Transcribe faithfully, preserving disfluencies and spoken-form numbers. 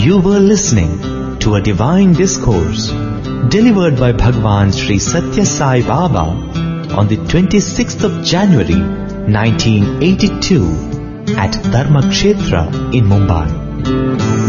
You were listening to a divine discourse delivered by Bhagwan Sri Satya Sai Baba on the twenty-sixth of January nineteen eighty-two at Dharma Kshetra in Mumbai.